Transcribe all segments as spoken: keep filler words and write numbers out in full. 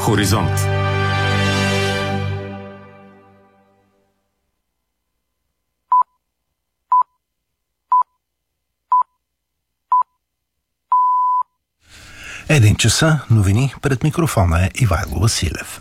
Хоризонт. Един часа, новини, пред микрофона е Ивайло Василев.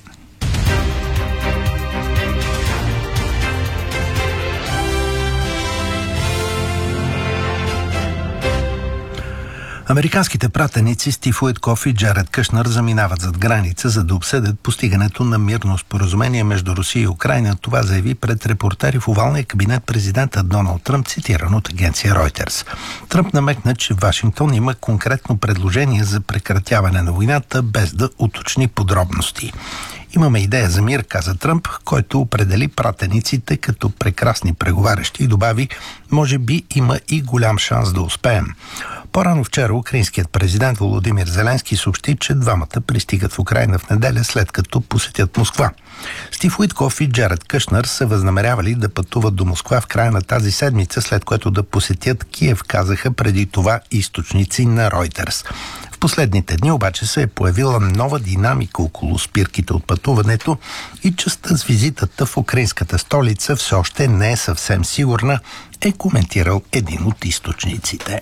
Американските пратеници Стив Уитков и Джаред Кушнер заминават зад граница, за да обсъдят постигането на мирно споразумение между Русия и Украйна. Това заяви пред репортери в овалния кабинет президента Доналд Тръмп, цитиран от агенция Reuters. Тръмп намекна, че Вашингтон има конкретно предложение за прекратяване на войната, без да уточни подробности. Имаме идея за мир, каза Тръмп, който определи пратениците като прекрасни преговарящи и добави, може би има и голям шанс да успеем. По-рано вчера украинският президент Володимир Зеленски съобщи, че двамата пристигат в Украйна в неделя, след като посетят Москва. Стив Уитков и Джаред Кушнер са възнамерявали да пътуват до Москва в края на тази седмица, след което да посетят Киев, казаха преди това източници на Reuters. В последните дни обаче се е появила нова динамика около спирките от пътуването и частта с визитата в украинската столица все още не е съвсем сигурна, е коментирал един от източниците.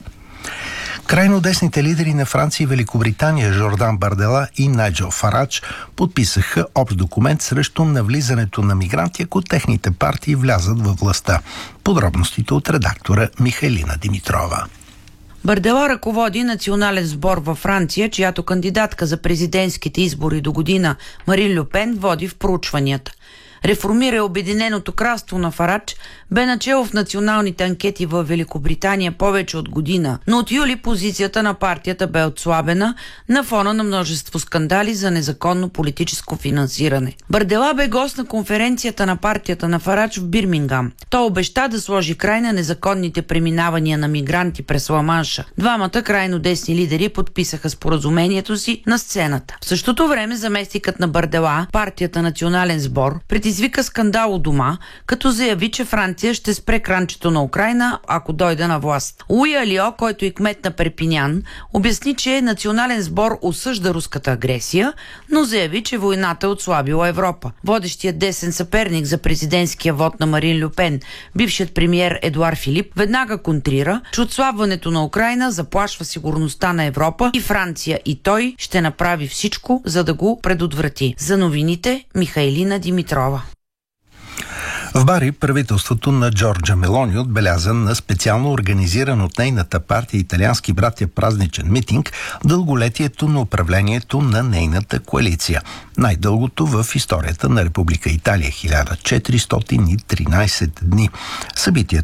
Крайно десните лидери на Франция и Великобритания Жордан Бардела и Найджел Фарадж подписаха общ документ срещу навлизането на мигранти, ако техните партии влязат във властта. Подробностите от редактора Михайлина Димитрова. Бардела ръководи национален сбор във Франция, чиято кандидатка за президентските избори до година Марин Льо Пен води в проучванията. Реформира Обединеното кралство на Фарадж, бе начело в националните анкети в Великобритания повече от година, но от юли позицията на партията бе отслабена на фона на множество скандали за незаконно политическо финансиране. Бардела бе гост на конференцията на партията на Фарадж в Бирмингам. Той обеща да сложи край на незаконните преминавания на мигранти през Ла-Манша. Двамата крайно десни лидери подписаха споразумението си на сцената. В същото време заместникът на Бардела, партията Национален сбор, предизвика скандал у дома, като заяви, че Франция ще спре кранчето на Украйна, ако дойде на власт. Луи Алио, който е кмет на Перпинян, обясни, че Национален сбор осъжда руската агресия, но заяви, че войната е отслабила Европа. Водещият десен съперник за президентския вод на Марин Льо Пен, бившият премиер Едуар Филип, веднага контрира, че отслабването на Украйна заплашва сигурността на Европа и Франция и той ще направи всичко, за да го предотврати. За новините Михайлина Димитрова. В Бари правителството на Джорджа Мелони отбеляза на специално организиран от нейната партия Италиански братя празничен митинг дълголетието на управлението на нейната коалиция. Най-дългото в историята на Република Италия – хиляда четиристотин и тринадесет дни. Събитието